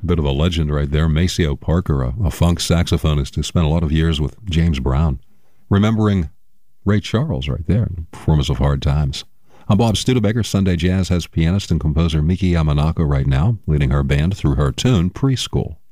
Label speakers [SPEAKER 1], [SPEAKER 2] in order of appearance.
[SPEAKER 1] Bit of a legend right there. Maceo Parker, a funk saxophonist who spent a lot of years with James Brown. Remembering Ray Charles right there, Performance of Hard Times. I'm Bob Studebaker. Sunday Jazz has pianist and composer Miki Yamanaka right now, leading her band through her tune, Preschool.